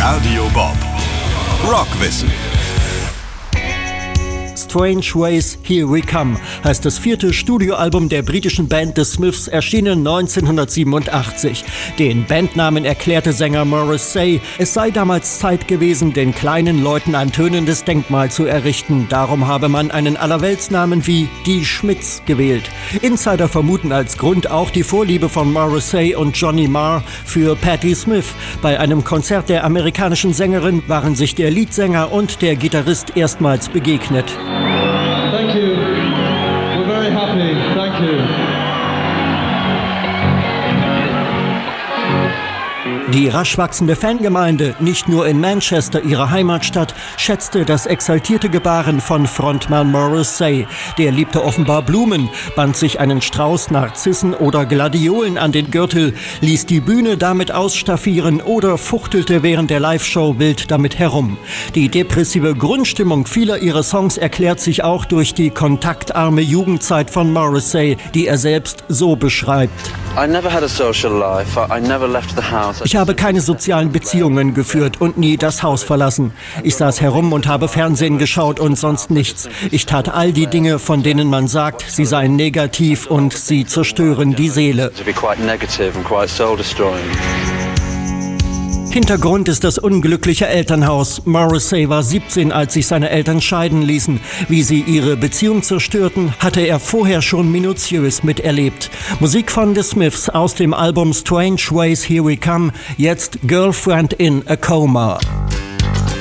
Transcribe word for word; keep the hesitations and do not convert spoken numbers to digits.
Radio Bob. Rockwissen. Strange Ways, Here We Come heißt das vierte Studioalbum der britischen Band The Smiths, erschienen neunzehnhundertsiebenundachtzig. Den Bandnamen erklärte Sänger Morrissey, es sei damals Zeit gewesen, den kleinen Leuten ein tönendes Denkmal zu errichten. Darum habe man einen Allerweltsnamen wie Die Schmidts gewählt. Insider vermuten als Grund auch die Vorliebe von Morrissey und Johnny Marr für Patti Smith. Bei einem Konzert der amerikanischen Sängerin waren sich der Leadsänger und der Gitarrist erstmals begegnet. Thank you. We're very happy. Thank you. Die rasch wachsende Fangemeinde, nicht nur in Manchester, ihrer Heimatstadt, schätzte das exaltierte Gebaren von Frontmann Morrissey. Der liebte offenbar Blumen, band sich einen Strauß Narzissen oder Gladiolen an den Gürtel, ließ die Bühne damit ausstaffieren oder fuchtelte während der Live-Show wild damit herum. Die depressive Grundstimmung vieler ihrer Songs erklärt sich auch durch die kontaktarme Jugendzeit von Morrissey, die er selbst so beschreibt. I never had a social life. I never left the house. Ich habe keine sozialen Beziehungen geführt und nie das Haus verlassen. Ich saß herum und habe Fernsehen geschaut und sonst nichts. Ich tat all die Dinge, von denen man sagt, sie seien negativ und sie zerstören die Seele. To be quite negative and quite soul destroying. Hintergrund ist das unglückliche Elternhaus. Morrissey war siebzehn, als sich seine Eltern scheiden ließen. Wie sie ihre Beziehung zerstörten, hatte er vorher schon minutiös miterlebt. Musik von The Smiths aus dem Album Strange Ways, Here We Come, jetzt Girlfriend in a Coma.